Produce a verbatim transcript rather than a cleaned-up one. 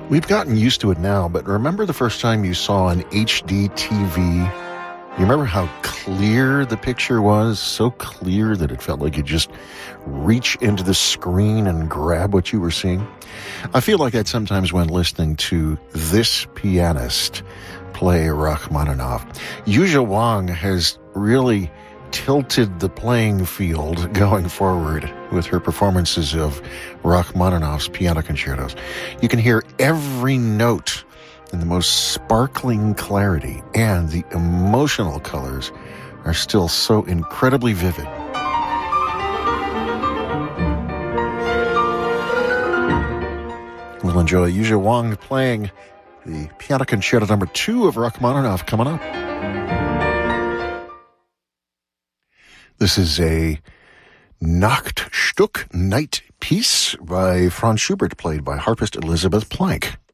We've gotten used to it now, but remember the first time you saw an H D T V? You remember how clear the picture was? So clear that it felt like you just reach into the screen and grab what you were seeing? I feel like that sometimes when listening to this pianist play Rachmaninoff. Yuzha Wang has really tilted the playing field going forward with her performances of Rachmaninoff's piano concertos. You can hear every note in the most sparkling clarity, and the emotional colors are still so incredibly vivid. We'll enjoy Yuzha Wang playing the Piano Concerto number two of Rachmaninoff coming up. This is a Nachtstück, night piece by Franz Schubert, played by harpist Elizabeth Plank.